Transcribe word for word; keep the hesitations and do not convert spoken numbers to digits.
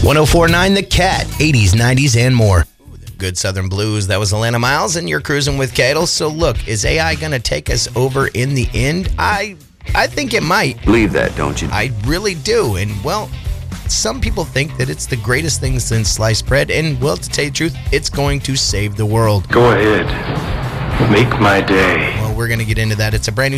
one oh four point nine The Cat, eighties, nineties, and more. Good Southern Blues. That was Alana Miles, and you're cruising with Cadle. So look, is A I going to take us over in the end? I I think it might. Believe that, don't you? I really do. And, well, some people think that it's the greatest thing since sliced bread. And, well, to tell you the truth, it's going to save the world. Go ahead. Make my day. Well, we're going to get into that. It's a brand new